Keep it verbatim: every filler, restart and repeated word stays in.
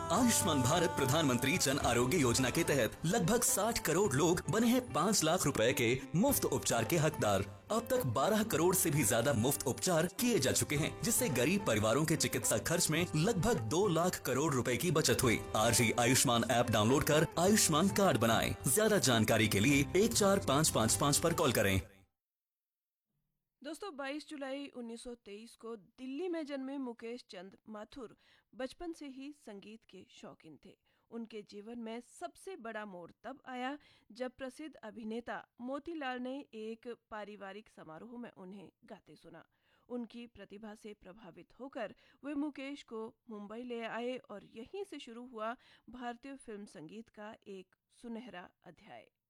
आयुष्मान भारत प्रधानमंत्री जन आरोग्य योजना के तहत लगभग साठ करोड़ लोग बने हैं पाँच लाख रुपए के मुफ्त उपचार के हकदार। अब तक बारह करोड़ से भी ज्यादा मुफ्त उपचार किए जा चुके हैं, जिससे गरीब परिवारों के चिकित्सा खर्च में लगभग दो लाख करोड़ रुपए की बचत हुई। आज ही आयुष्मान ऐप डाउनलोड कर आयुष्मान कार्ड बनाएं। ज्यादा जानकारी के लिए एक चार पाँच पाँच पाँच पर कॉल करें। दोस्तों, बाईस जुलाई उन्नीस सौ तेईस को दिल्ली में जन्मे मुकेश चंद माथुर बचपन से ही संगीत के शौकीन थे। उनके जीवन में सबसे बड़ा मोड़ तब आया जब प्रसिद्ध अभिनेता मोतीलाल ने एक पारिवारिक समारोह में उन्हें गाते सुना। उनकी प्रतिभा से प्रभावित होकर वे मुकेश को मुंबई ले आए और यहीं से शुरू हुआ भारतीय फिल्म संगीत का एक सुनहरा अध्याय।